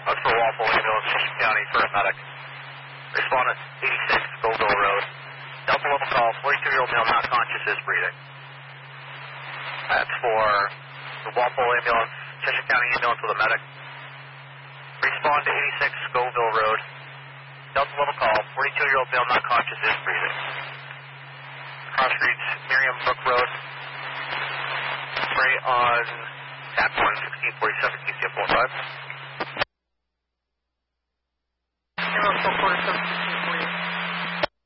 Look for Walpole Ambulance, Cheshire County, for a medic. Respond at 86 Scoville Road. Delta level call, 42-year-old male not conscious is breathing. That's for the Walpole Ambulance, Cheshire County Ambulance with a medic. Respond to 86 Scoville Road. Delta level call, 42-year-old male not conscious is breathing. Cross streets, Miriam Brook Road. Spray on TAP 1, 1647, QCF 45. Ambulance 447.